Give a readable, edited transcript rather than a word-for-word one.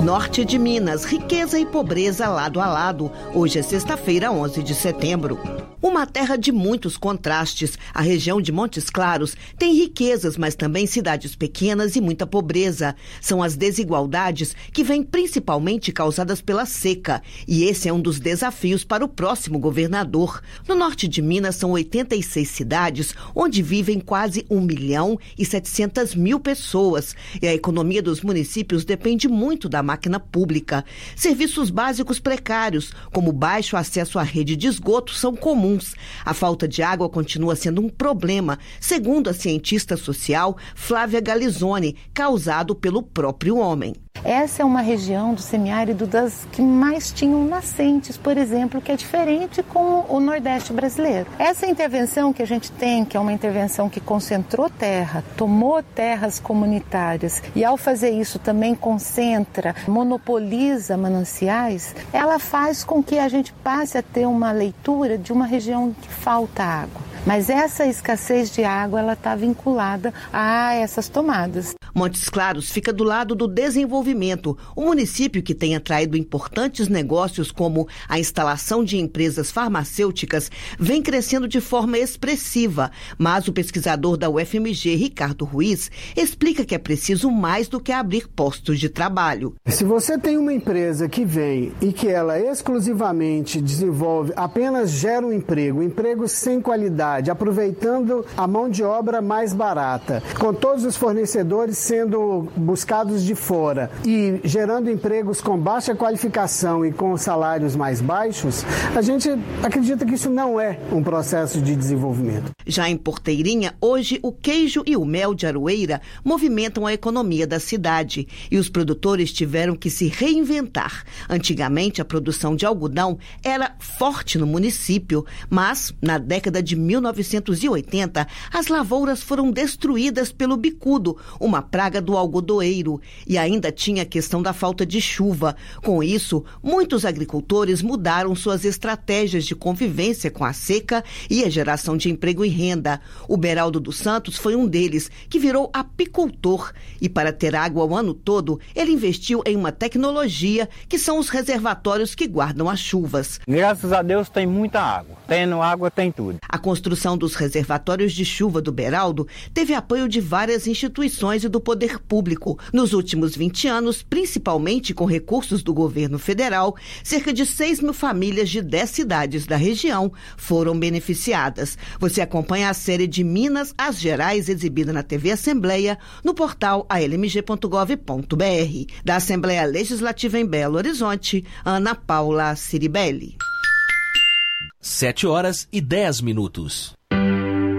Norte de Minas, riqueza e pobreza lado a lado. Hoje é sexta-feira, 11 de setembro. Uma terra de muitos contrastes, a região de Montes Claros tem riquezas, mas também cidades pequenas e muita pobreza. São as desigualdades que vêm principalmente causadas pela seca. E esse é um dos desafios para o próximo governador. No norte de Minas são 86 cidades, onde vivem quase 1.700.000 pessoas. E a economia dos municípios depende muito da máquina pública. Serviços básicos precários, como baixo acesso à rede de esgoto, são comuns. A falta de água continua sendo um problema, segundo a cientista social Flávia Galizoni, causado pelo próprio homem. Essa é uma região do semiárido das que mais tinham nascentes, por exemplo, que é diferente com o Nordeste brasileiro. Essa intervenção que a gente tem, que é uma intervenção que concentrou terra, tomou terras comunitárias e ao fazer isso também concentra, monopoliza mananciais, ela faz com que a gente passe a ter uma leitura de uma região que falta água. Mas essa escassez de água, ela está vinculada a essas tomadas. Montes Claros fica do lado do desenvolvimento, um município que tem atraído importantes negócios como a instalação de empresas farmacêuticas vem crescendo de forma expressiva, mas o pesquisador da UFMG, Ricardo Ruiz, explica que é preciso mais do que abrir postos de trabalho. Se você tem uma empresa que vem e que ela exclusivamente desenvolve, apenas gera um emprego sem qualidade, aproveitando a mão de obra mais barata, com todos os fornecedores sendo buscados de fora e gerando empregos com baixa qualificação e com salários mais baixos, a gente acredita que isso não é um processo de desenvolvimento. Já em Porteirinha, hoje o queijo e o mel de Aroeira movimentam a economia da cidade e os produtores tiveram que se reinventar. Antigamente, a produção de algodão era forte no município, mas na década de 1980, as lavouras foram destruídas pelo bicudo, uma praga do algodoeiro, e ainda tinha a questão da falta de chuva. Com isso, muitos agricultores mudaram suas estratégias de convivência com a seca e a geração de emprego e renda. O Beraldo dos Santos foi um deles, que virou apicultor, e para ter água o ano todo, ele investiu em uma tecnologia que são os reservatórios que guardam as chuvas. Graças a Deus tem muita água. Tendo água tem tudo. A construção dos reservatórios de chuva do Beraldo teve apoio de várias instituições e do poder público. Nos últimos 20 anos, principalmente com recursos do governo federal, cerca de 6.000 famílias de 10 cidades da região foram beneficiadas. Você acompanha a série de Minas às Gerais, exibida na TV Assembleia, no portal almg.gov.br. Da Assembleia Legislativa em Belo Horizonte, Ana Paula Ciribelli. 7h10.